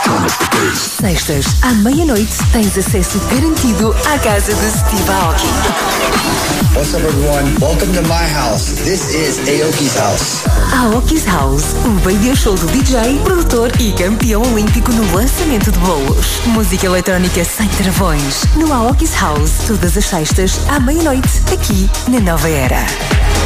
Sextas, à meia-noite, tens acesso garantido à casa de Steve Aoki. What's up, everyone? Welcome to my house. This is Aoki's house. Aoki's House, o radio show do DJ, produtor e campeão olímpico no lançamento de bolos. Música eletrónica sem travões. No Aoki's House, todas as sextas, à meia-noite, aqui na Nova Era.